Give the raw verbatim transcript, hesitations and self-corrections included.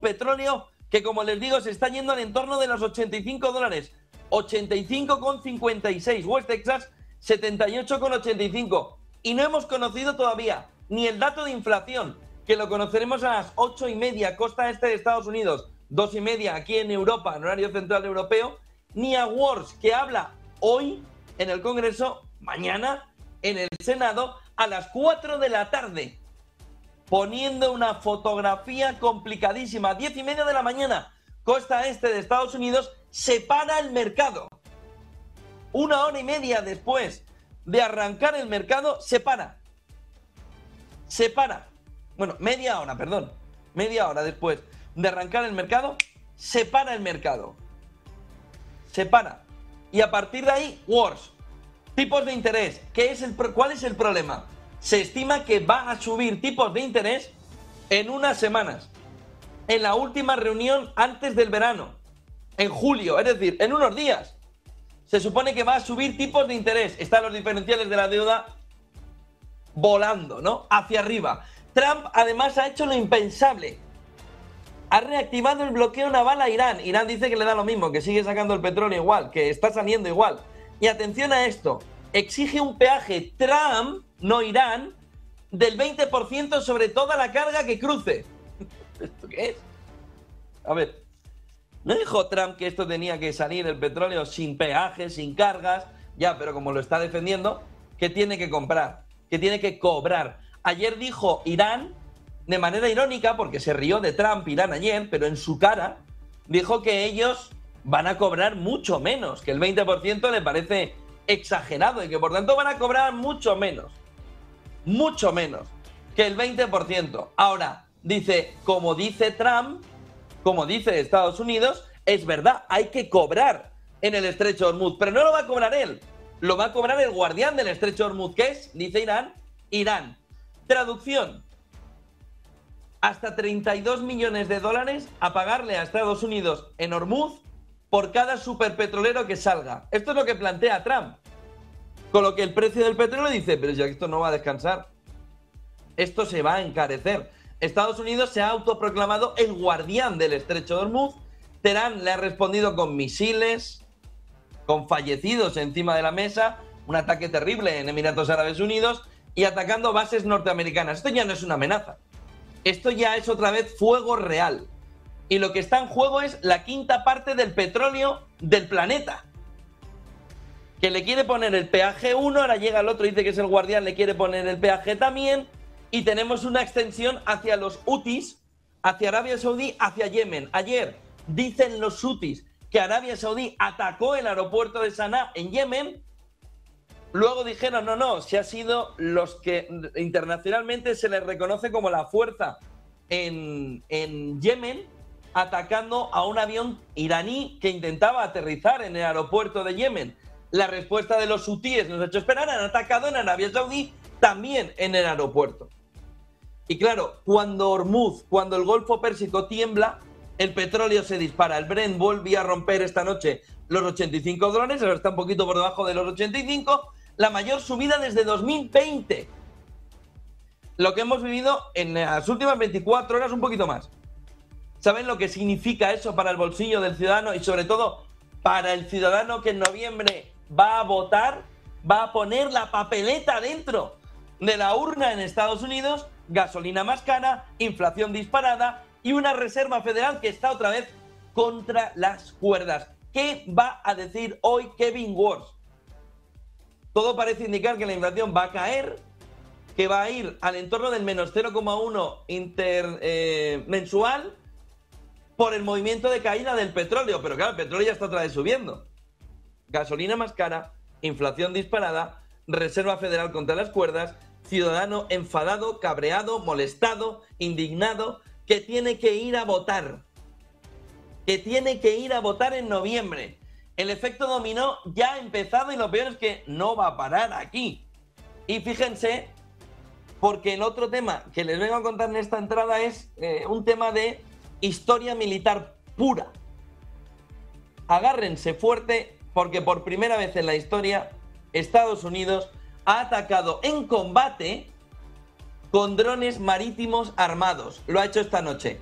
petróleo que, como les digo, se está yendo al entorno de los ochenta y cinco dólares. ochenta y cinco con cincuenta y seis. West Texas, setenta y ocho con ochenta y cinco. Y no hemos conocido todavía ni el dato de inflación, que lo conoceremos a las ocho y media, costa este de Estados Unidos, dos y media aquí en Europa, en horario central europeo, ni a Wars, que habla hoy en el Congreso, mañana en el Senado, a las cuatro de la tarde, poniendo una fotografía complicadísima. diez y media de la mañana, costa este de Estados Unidos, se para el mercado. Una hora y media después de arrancar el mercado, se para. Se para. Bueno, media hora, perdón. Media hora después de arrancar el mercado, se para el mercado. Se para. Y a partir de ahí, Wars. Tipos de interés. ¿Qué es el pro- ¿Cuál es el problema? Se estima que va a subir tipos de interés en unas semanas. En la última reunión antes del verano. En julio, es decir, en unos días. Se supone que va a subir tipos de interés. Están los diferenciales de la deuda volando, ¿no? Hacia arriba. Trump además ha hecho lo impensable. Ha reactivado el bloqueo naval a Irán. Irán dice que le da lo mismo, que sigue sacando el petróleo igual, que está saliendo igual. Y atención a esto, exige un peaje Trump, no Irán, del veinte por ciento sobre toda la carga que cruce. ¿Esto qué es? A ver, ¿no dijo Trump que esto tenía que salir el petróleo sin peajes, sin cargas? Ya, pero como lo está defendiendo, ¿qué tiene que comprar? ¿Qué tiene que cobrar? Ayer dijo Irán, de manera irónica, porque se rió de Trump Irán ayer, pero en su cara, dijo que ellos van a cobrar mucho menos, que el veinte por ciento le parece exagerado y que por tanto van a cobrar mucho menos, mucho menos que el veinte por ciento. Ahora, dice, como dice Trump, como dice Estados Unidos, es verdad, hay que cobrar en el estrecho de Hormuz, pero no lo va a cobrar él, lo va a cobrar el guardián del estrecho de Hormuz, que es, dice Irán, Irán. Traducción, hasta treinta y dos millones de dólares a pagarle a Estados Unidos en Hormuz por cada superpetrolero que salga. Esto es lo que plantea Trump. Con lo que el precio del petróleo dice, pero ya que esto no va a descansar, esto se va a encarecer. Estados Unidos se ha autoproclamado el guardián del estrecho de Hormuz. Teherán le ha respondido con misiles, con fallecidos encima de la mesa, un ataque terrible en Emiratos Árabes Unidos y atacando bases norteamericanas. Esto ya no es una amenaza. Esto ya es otra vez fuego real. Y lo que está en juego es la quinta parte del petróleo del planeta. Que le quiere poner el peaje uno, ahora llega el otro, dice que es el guardián, le quiere poner el peaje también. Y tenemos una extensión hacia los hutis, hacia Arabia Saudí, hacia Yemen. Ayer dicen los hutis que Arabia Saudí atacó el aeropuerto de Saná en Yemen. Luego dijeron, no, no, si ha sido los que internacionalmente se les reconoce como la fuerza en, en Yemen, atacando a un avión iraní que intentaba aterrizar en el aeropuerto de Yemen. La respuesta de los hutíes nos ha hecho esperar, han atacado en Arabia Saudí también en el aeropuerto. Y claro, cuando Hormuz, cuando el Golfo Pérsico tiembla, el petróleo se dispara. El Brent volvió a romper esta noche los ochenta y cinco dólares, ahora está un poquito por debajo de los ochenta y cinco, la mayor subida desde dos mil veinte. Lo que hemos vivido en las últimas veinticuatro horas, un poquito más. ¿Saben lo que significa eso para el bolsillo del ciudadano y sobre todo para el ciudadano que en noviembre va a votar, va a poner la papeleta dentro de la urna en Estados Unidos? Gasolina más cara, inflación disparada y una reserva federal que está otra vez contra las cuerdas. ¿Qué va a decir hoy Kevin Warsh? Todo parece indicar que la inflación va a caer, que va a ir al entorno del menos cero coma uno inter, eh, mensual por el movimiento de caída del petróleo. Pero claro, el petróleo ya está otra vez subiendo. Gasolina más cara, inflación disparada, reserva federal contra las cuerdas, ciudadano enfadado, cabreado, molestado, indignado, que tiene que ir a votar. Que tiene que ir a votar en noviembre. El efecto dominó ya ha empezado y lo peor es que no va a parar aquí. Y fíjense, porque el otro tema que les vengo a contar en esta entrada es eh, un tema de historia militar pura. Agárrense fuerte porque por primera vez en la historia Estados Unidos ha atacado en combate con drones marítimos armados. Lo ha hecho esta noche.